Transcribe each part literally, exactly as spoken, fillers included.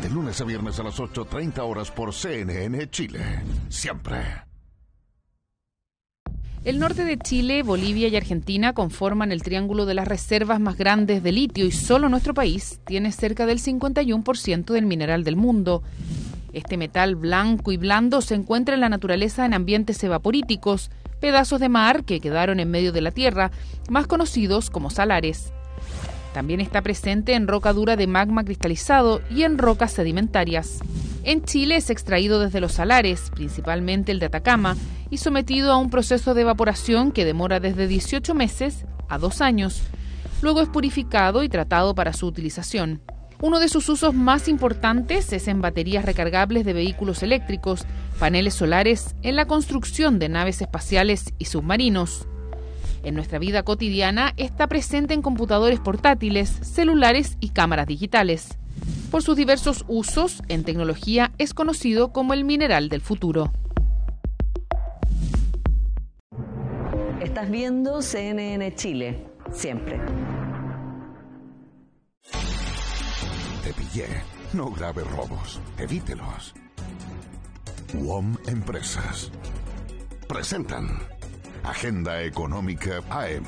De lunes a viernes a las ocho treinta horas por C N N Chile. Siempre. El norte de Chile, Bolivia y Argentina conforman el triángulo de las reservas más grandes de litio y solo nuestro país tiene cerca del cincuenta y uno por ciento del mineral del mundo. Este metal blanco y blando se encuentra en la naturaleza en ambientes evaporíticos, pedazos de mar que quedaron en medio de la tierra, más conocidos como salares. También está presente en roca dura de magma cristalizado y en rocas sedimentarias. En Chile es extraído desde los salares, principalmente el de Atacama, y sometido a un proceso de evaporación que demora desde dieciocho meses a dos años. Luego es purificado y tratado para su utilización. Uno de sus usos más importantes es en baterías recargables de vehículos eléctricos, paneles solares, en la construcción de naves espaciales y submarinos. En nuestra vida cotidiana está presente en computadores portátiles, celulares y cámaras digitales. Por sus diversos usos en tecnología es conocido como el mineral del futuro. Estás viendo C N N Chile, siempre. Te pillé. No grave robos. Evítelos. W O M Empresas presentan Agenda Económica A M.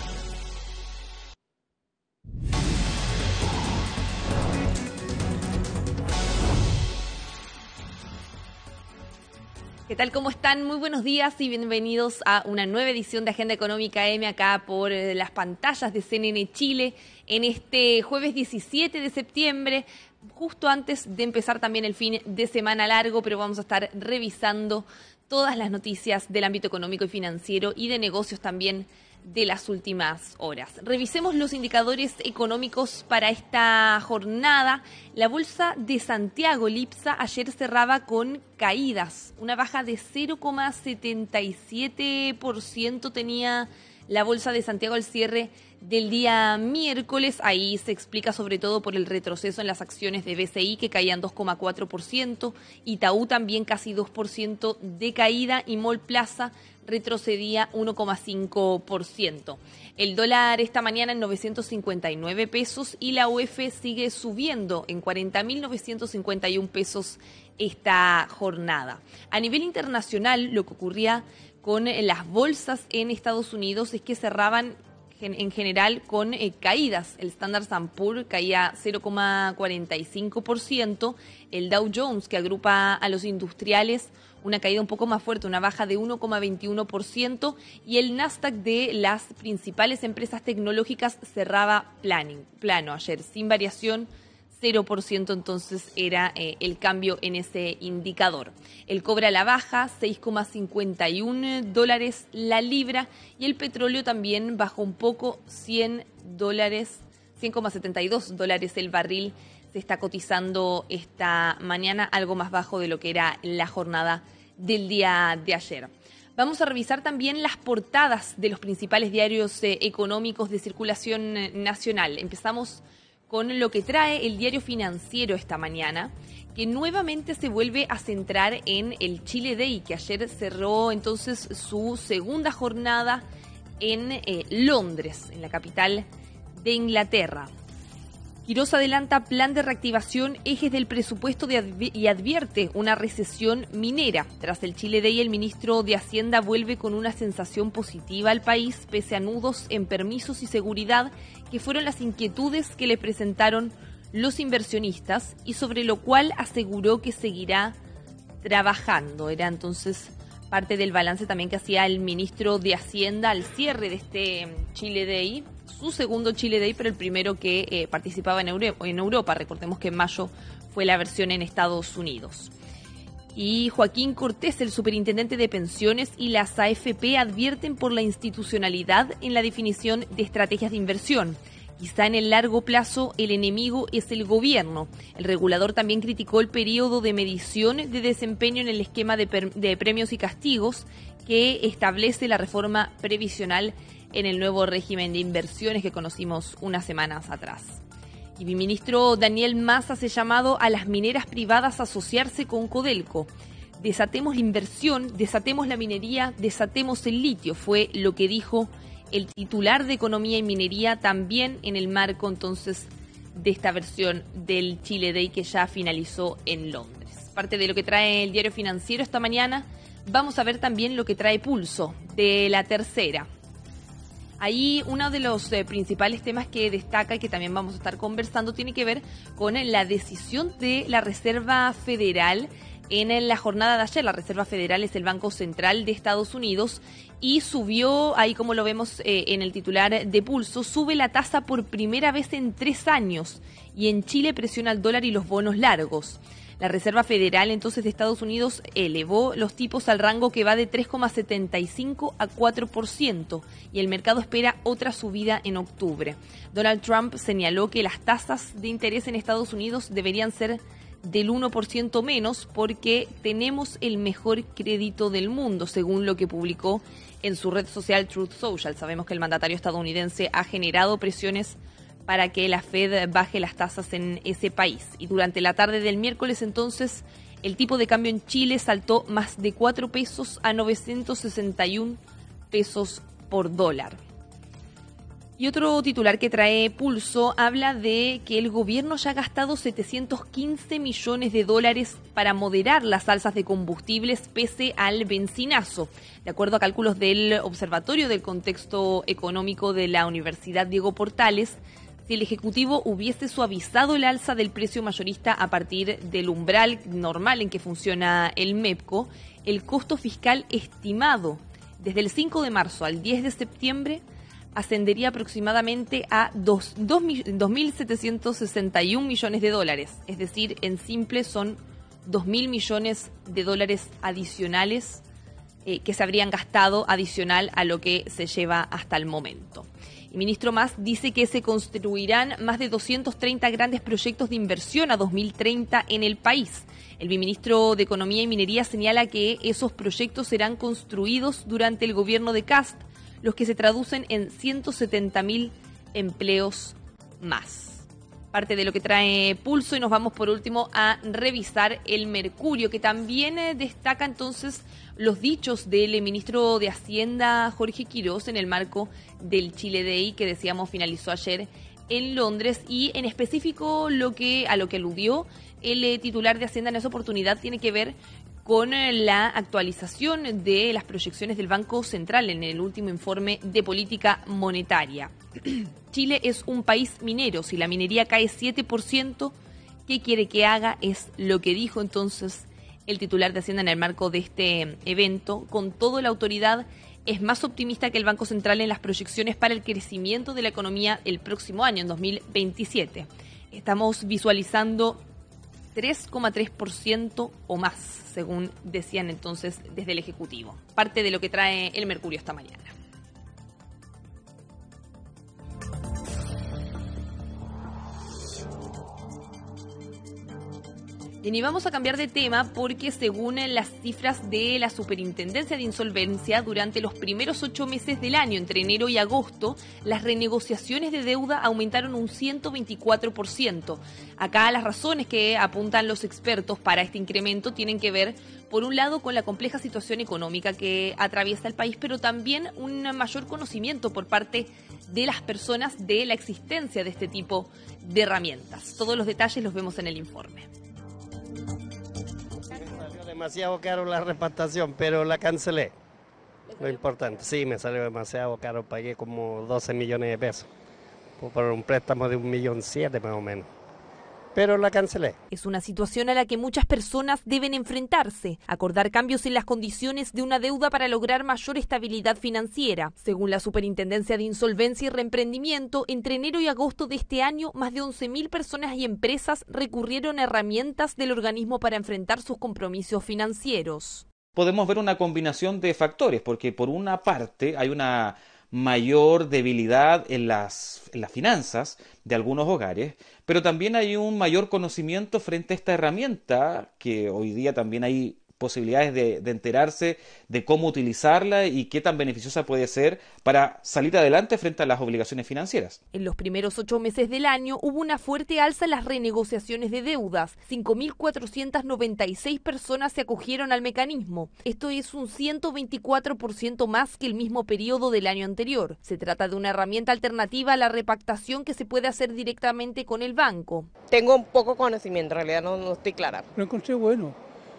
¿Qué tal? ¿Cómo están? Muy buenos días y bienvenidos a una nueva edición de Agenda Económica A M acá por las pantallas de C N N Chile en este jueves diecisiete de septiembre, justo antes de empezar también el fin de semana largo, pero vamos a estar revisando todas las noticias del ámbito económico y financiero y de negocios también de las últimas horas. Revisemos los indicadores económicos para esta jornada. La Bolsa de Santiago, Lipsa, ayer cerraba con caídas. Una baja de cero coma setenta y siete por ciento tenía la Bolsa de Santiago al cierre del día miércoles. Ahí se explica sobre todo por el retroceso en las acciones de B C I que caían dos coma cuatro por ciento, Itaú también casi dos por ciento de caída y Mall Plaza retrocedía uno coma cinco por ciento. El dólar esta mañana en novecientos cincuenta y nueve pesos y la U F sigue subiendo en cuarenta mil novecientos cincuenta y uno pesos esta jornada. A nivel internacional, lo que ocurría con las bolsas en Estados Unidos es que cerraban en general con eh, caídas. El Standard and Poor's caía cero coma cuarenta y cinco por ciento, el Dow Jones, que agrupa a los industriales, una caída un poco más fuerte, una baja de uno coma veintiuno por ciento, y el Nasdaq de las principales empresas tecnológicas cerraba planning, plano ayer, sin variación, cero por ciento entonces era eh, el cambio en ese indicador. El cobre a la baja, seis coma cincuenta y uno dólares la libra, y el petróleo también bajó un poco, cien dólares, cien coma setenta y dos dólares el barril. Se está cotizando esta mañana algo más bajo de lo que era la jornada del día de ayer. Vamos a revisar también las portadas de los principales diarios eh, económicos de circulación eh, nacional. Empezamos con lo que trae el Diario Financiero esta mañana, que nuevamente se vuelve a centrar en el Chile Day, que ayer cerró entonces su segunda jornada en eh, Londres, en la capital de Inglaterra. Quirós adelanta plan de reactivación, ejes del presupuesto de adv- y advierte una recesión minera. Tras el Chile Day, el ministro de Hacienda vuelve con una sensación positiva al país, pese a nudos en permisos y seguridad, que fueron las inquietudes que le presentaron los inversionistas y sobre lo cual aseguró que seguirá trabajando. Era entonces parte del balance también que hacía el ministro de Hacienda al cierre de este Chile Day, su segundo Chile Day, pero el primero que eh, participaba en, Euro- en Europa. Recordemos que en mayo fue la versión en Estados Unidos. Y Joaquín Cortés, el superintendente de pensiones, y las A F P advierten por la institucionalidad en la definición de estrategias de inversión. Quizá en el largo plazo el enemigo es el gobierno. El regulador también criticó el periodo de medición de desempeño en el esquema de, per- de premios y castigos que establece la reforma previsional en el nuevo régimen de inversiones que conocimos unas semanas atrás. Y mi ministro Daniel Mas hace llamado a las mineras privadas a asociarse con Codelco. Desatemos la inversión, desatemos la minería, desatemos el litio, fue lo que dijo el titular de Economía y Minería, también en el marco entonces de esta versión del Chile Day que ya finalizó en Londres. Parte de lo que trae el Diario Financiero esta mañana, vamos a ver también lo que trae Pulso de La Tercera. Ahí uno de los eh, principales temas que destaca y que también vamos a estar conversando tiene que ver con la decisión de la Reserva Federal en la jornada de ayer. La Reserva Federal es el Banco Central de Estados Unidos y subió, ahí como lo vemos eh, en el titular de Pulso, sube la tasa por primera vez en tres años y en Chile presiona el dólar y los bonos largos. La Reserva Federal entonces de Estados Unidos elevó los tipos al rango que va de tres coma setenta y cinco a cuatro por ciento y el mercado espera otra subida en octubre. Donald Trump señaló que las tasas de interés en Estados Unidos deberían ser del uno por ciento menos porque tenemos el mejor crédito del mundo, según lo que publicó en su red social Truth Social. Sabemos que el mandatario estadounidense ha generado presiones para que la Fed baje las tasas en ese país. Y durante la tarde del miércoles, entonces, el tipo de cambio en Chile saltó más de cuatro pesos a novecientos sesenta y un pesos por dólar. Y otro titular que trae Pulso habla de que el gobierno ya ha gastado setecientos quince millones de dólares para moderar las alzas de combustibles pese al bencinazo. De acuerdo a cálculos del Observatorio del Contexto Económico de la Universidad Diego Portales, si el Ejecutivo hubiese suavizado el alza del precio mayorista a partir del umbral normal en que funciona el MEPCO, el costo fiscal estimado desde el cinco de marzo al diez de septiembre ascendería aproximadamente a dos mil setecientos sesenta y un millones de dólares. Es decir, en simple son dos mil millones de dólares adicionales eh, que se habrían gastado adicional a lo que se lleva hasta el momento. El ministro Mas dice que se construirán más de doscientos treinta grandes proyectos de inversión a dos mil treinta en el país. El viceministro de Economía y Minería señala que esos proyectos serán construidos durante el gobierno de Kast, los que se traducen en ciento setenta mil empleos más. Parte de lo que trae Pulso y nos vamos por último a revisar el Mercurio, que también eh, destaca entonces los dichos del ministro de Hacienda Jorge Quirós en el marco del Chile Day que decíamos finalizó ayer en Londres y en específico lo que a lo que aludió el eh, titular de Hacienda en esa oportunidad tiene que ver con eh, la actualización de las proyecciones del Banco Central en el último informe de política monetaria. Chile es un país minero, si la minería cae siete por ciento, ¿qué quiere que haga? Es lo que dijo entonces el titular de Hacienda en el marco de este evento. Con todo, la autoridad es más optimista que el Banco Central en las proyecciones para el crecimiento de la economía el próximo año, en dos mil veintisiete. Estamos visualizando tres coma tres por ciento o más, según decían entonces desde el Ejecutivo. Parte de lo que trae el Mercurio esta mañana. Y vamos a cambiar de tema porque según las cifras de la Superintendencia de Insolvencia, durante los primeros ocho meses del año, entre enero y agosto, las renegociaciones de deuda aumentaron un ciento veinticuatro por ciento. Acá las razones que apuntan los expertos para este incremento tienen que ver, por un lado, con la compleja situación económica que atraviesa el país, pero también un mayor conocimiento por parte de las personas de la existencia de este tipo de herramientas. Todos los detalles los vemos en el informe. Salió demasiado caro la repastación, pero la cancelé. Lo importante, sí, me salió demasiado caro, pagué como doce millones de pesos por un préstamo de un millón siete más o menos. Pero la cancelé. Es una situación a la que muchas personas deben enfrentarse, acordar cambios en las condiciones de una deuda para lograr mayor estabilidad financiera. Según la Superintendencia de Insolvencia y Reemprendimiento, entre enero y agosto de este año, más de once mil personas y empresas recurrieron a herramientas del organismo para enfrentar sus compromisos financieros. Podemos ver una combinación de factores, porque por una parte hay una mayor debilidad en las, en las finanzas de algunos hogares, pero también hay un mayor conocimiento frente a esta herramienta, que hoy día también hay posibilidades de, de enterarse de cómo utilizarla y qué tan beneficiosa puede ser para salir adelante frente a las obligaciones financieras. En los primeros ocho meses del año hubo una fuerte alza en las renegociaciones de deudas. cinco mil cuatrocientas noventa y seis personas se acogieron al mecanismo. Esto es un ciento veinticuatro por ciento más que el mismo periodo del año anterior. Se trata de una herramienta alternativa a la repactación que se puede hacer directamente con el banco. Tengo un poco conocimiento, en realidad no, no estoy clara. Lo encontré bueno,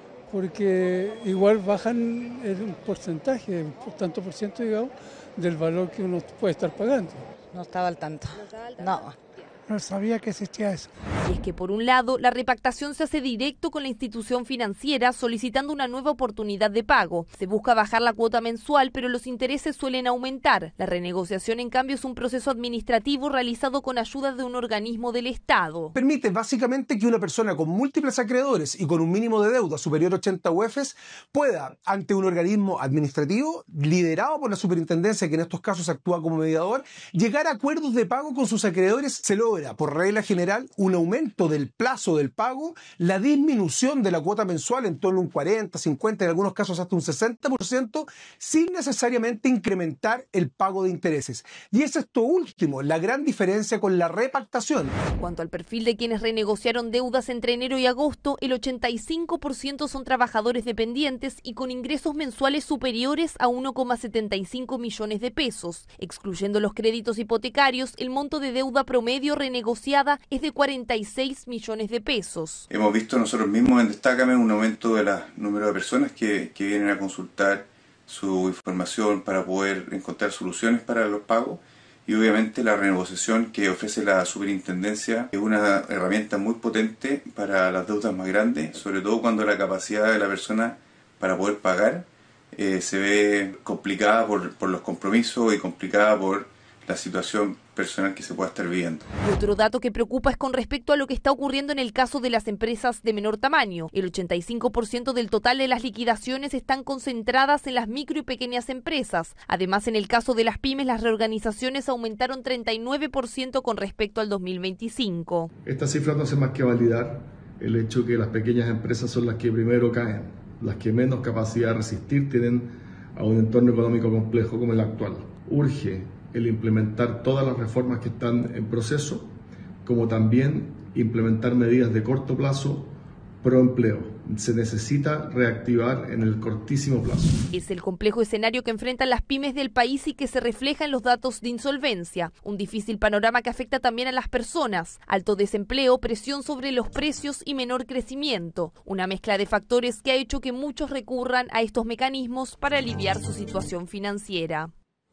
porque igual bajan el porcentaje, un tanto por ciento, digamos, del valor que uno puede estar pagando. No estaba al tanto. ¿No estaba al tanto? No. No sabía que existía eso. Y es que por un lado, la repactación se hace directo con la institución financiera solicitando una nueva oportunidad de pago. Se busca bajar la cuota mensual, pero los intereses suelen aumentar. La renegociación, en cambio, es un proceso administrativo realizado con ayuda de un organismo del Estado. Permite básicamente que una persona con múltiples acreedores y con un mínimo de deuda superior a ochenta U Efes pueda, ante un organismo administrativo liderado por la superintendencia, que en estos casos actúa como mediador, llegar a acuerdos de pago con sus acreedores. Se logra, por regla general, un aumento del plazo del pago, la disminución de la cuota mensual en torno a un cuarenta, cincuenta, en algunos casos hasta un sesenta por ciento, sin necesariamente incrementar el pago de intereses. Y es esto último, la gran diferencia con la repactación. En cuanto al perfil de quienes renegociaron deudas entre enero y agosto, el ochenta y cinco por ciento son trabajadores dependientes y con ingresos mensuales superiores a uno coma setenta y cinco millones de pesos. Excluyendo los créditos hipotecarios, el monto de deuda promedio renegociada es de cuarenta y seis millones de pesos. Hemos visto nosotros mismos en Destácame un aumento del número de personas que, que vienen a consultar su información para poder encontrar soluciones para los pagos, y obviamente la renegociación que ofrece la superintendencia es una herramienta muy potente para las deudas más grandes, sobre todo cuando la capacidad de la persona para poder pagar eh, se ve complicada por, por los compromisos y complicada por la situación personal que se pueda estar viviendo. Y otro dato que preocupa es con respecto a lo que está ocurriendo en el caso de las empresas de menor tamaño. El ochenta y cinco por ciento del total de las liquidaciones están concentradas en las micro y pequeñas empresas. Además, en el caso de las pymes, las reorganizaciones aumentaron treinta y nueve por ciento con respecto al dos mil veinticinco. Estas cifras no hacen más que validar el hecho que las pequeñas empresas son las que primero caen, las que menos capacidad de resistir tienen a un entorno económico complejo como el actual. Urge el implementar todas las reformas que están en proceso, como también implementar medidas de corto plazo pro empleo. Se necesita reactivar en el cortísimo plazo. Es el complejo escenario que enfrentan las pymes del país y que se refleja en los datos de insolvencia. Un difícil panorama que afecta también a las personas. Alto desempleo, presión sobre los precios y menor crecimiento. Una mezcla de factores que ha hecho que muchos recurran a estos mecanismos para aliviar su situación financiera.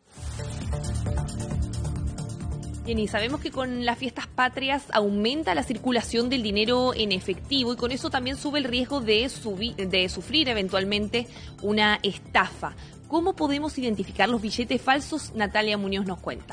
Bien, y sabemos que con las fiestas patrias aumenta la circulación del dinero en efectivo y con eso también sube el riesgo de, subir, de sufrir eventualmente una estafa. ¿Cómo podemos identificar los billetes falsos? Natalia Muñoz nos cuenta.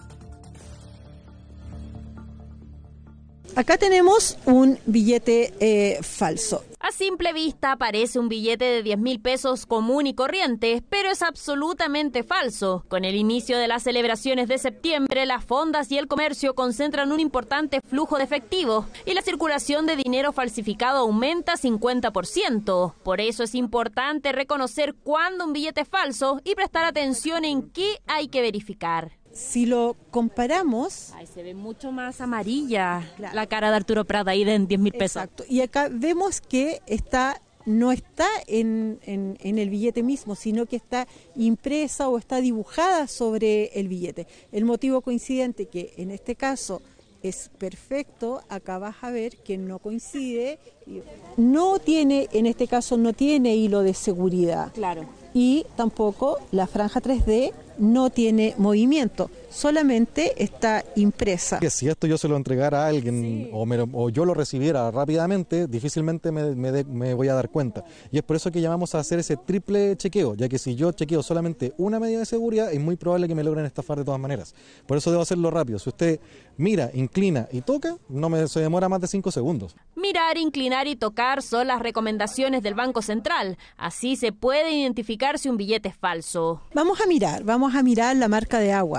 Acá tenemos un billete eh, falso. A simple vista parece un billete de diez mil pesos común y corriente, pero es absolutamente falso. Con el inicio de las celebraciones de septiembre, las fondas y el comercio concentran un importante flujo de efectivo y la circulación de dinero falsificado aumenta cincuenta por ciento. Por eso es importante reconocer cuándo un billete es falso y prestar atención en qué hay que verificar. Si lo comparamos... Ay, se ve mucho más amarilla, claro, la cara de Arturo Prat ahí de diez mil pesos. Exacto, y acá vemos que está no está en, en, en el billete mismo, sino que está impresa o está dibujada sobre el billete. El motivo coincidente, que en este caso es perfecto, acá vas a ver que no coincide, no tiene, en este caso no tiene hilo de seguridad. Claro. Y tampoco la franja tres D no tiene movimiento, solamente está impresa. Que si esto yo se lo entregara a alguien, sí, o, me, o yo lo recibiera rápidamente, difícilmente me, me, de, me voy a dar cuenta. Y es por eso que llamamos a hacer ese triple chequeo, ya que si yo chequeo solamente una medida de seguridad, es muy probable que me logren estafar de todas maneras. Por eso debo hacerlo rápido. Si usted mira, inclina y toca, no me, se demora más de cinco segundos. Mirar, inclinar y tocar son las recomendaciones del Banco Central. Así se puede identificar si un billete es falso. Vamos a mirar, vamos a mirar la marca de agua. Acá vamos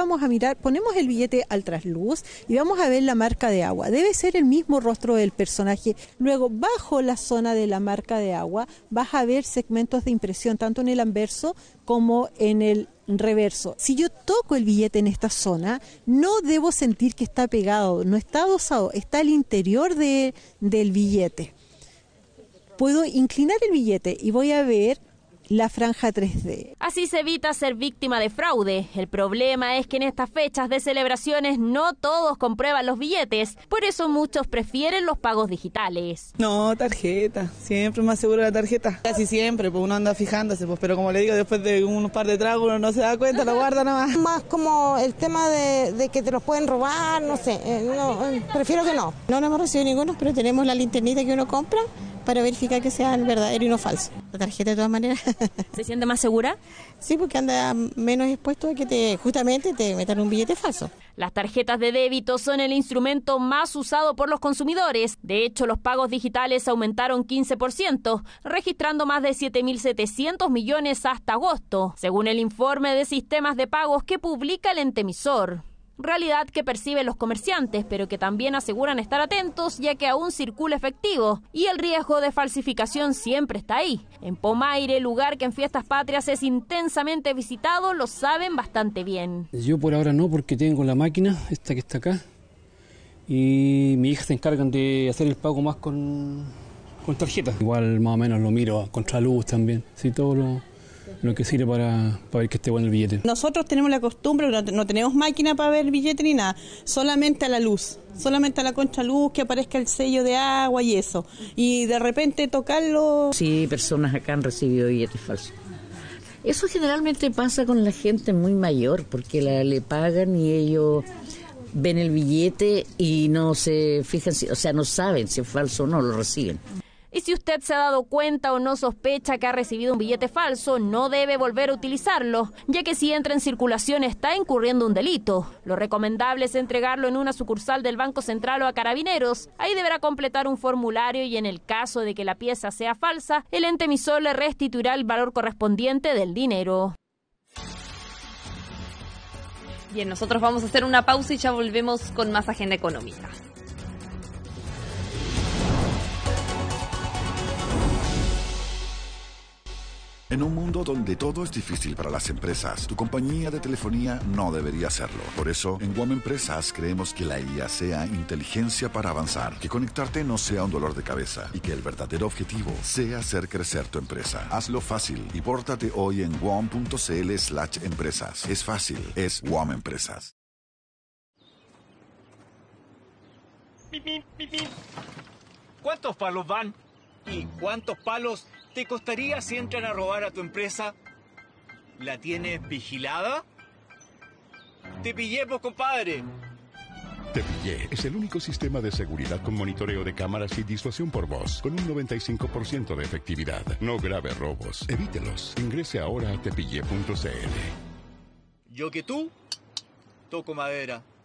vamos a mirar, ponemos el billete al trasluz y vamos a ver la marca de agua. Debe ser el mismo rostro del personaje. Luego, bajo la zona de la marca de agua, vas a ver segmentos de impresión, tanto en el anverso como en el reverso. Si yo toco el billete en esta zona, no debo sentir que está pegado, no está adosado, está al interior de, del billete. Puedo inclinar el billete y voy a ver la franja tres D. Así se evita ser víctima de fraude. El problema es que en estas fechas de celebraciones no todos comprueban los billetes, por eso muchos prefieren los pagos digitales. No, tarjeta, siempre más seguro la tarjeta. Casi siempre, pues uno anda fijándose, pues, pero como le digo, después de unos par de tragos uno no se da cuenta, lo guarda nomás. Más como el tema de, de que te los pueden robar, no sé, eh, no, eh, prefiero que no. No, no hemos recibido ninguno, pero tenemos la linternita que uno compra para verificar que sea el verdadero y no falso. La tarjeta de todas maneras. ¿Se siente más segura? Sí, porque anda menos expuesto a que te justamente te metan un billete falso. Las tarjetas de débito son el instrumento más usado por los consumidores. De hecho, los pagos digitales aumentaron quince por ciento, registrando más de siete mil setecientos millones hasta agosto, según el informe de sistemas de pagos que publica el Entemisor. Realidad que perciben los comerciantes, pero que también aseguran estar atentos, ya que aún circula efectivo y el riesgo de falsificación siempre está ahí. En Pomaire, lugar que en fiestas patrias es intensamente visitado, lo saben bastante bien. Yo por ahora no, porque tengo la máquina, esta que está acá, y mi hija se encargan de hacer el pago más con, con tarjeta. Igual más o menos lo miro a contraluz también, sí, todo lo... lo que sirve para, para ver que esté bueno el billete. Nosotros tenemos la costumbre, no, no tenemos máquina para ver el billete ni nada, solamente a la luz, solamente a la contraluz, que aparezca el sello de agua y eso, y de repente tocarlo. Sí, personas acá han recibido billetes falsos. Eso generalmente pasa con la gente muy mayor, porque la, le pagan y ellos ven el billete y no se fijan, si, o sea, no saben si es falso o no, lo reciben. Y si usted se ha dado cuenta o no sospecha que ha recibido un billete falso, no debe volver a utilizarlo, ya que si entra en circulación está incurriendo un delito. Lo recomendable es entregarlo en una sucursal del Banco Central o a Carabineros. Ahí deberá completar un formulario y en el caso de que la pieza sea falsa, el ente emisor le restituirá el valor correspondiente del dinero. Bien, nosotros vamos a hacer una pausa y ya volvemos con más agenda económica. En un mundo donde todo es difícil para las empresas, tu compañía de telefonía no debería hacerlo. Por eso, en WOM Empresas creemos que la I A sea inteligencia para avanzar, que conectarte no sea un dolor de cabeza y que el verdadero objetivo sea hacer crecer tu empresa. Hazlo fácil y pórtate hoy en wom.cl slash empresas. Es fácil, es WOM Empresas. ¿Cuántos palos van? ¿Y cuántos palos te costaría si entran a robar a tu empresa? ¿La tienes vigilada? ¡Te pillé, pues, compadre! Te Pillé es el único sistema de seguridad con monitoreo de cámaras y disuasión por voz, con un noventa y cinco por ciento de efectividad. No grave robos, evítelos. Ingrese ahora a tepillé punto cl. Yo que tú, toco madera.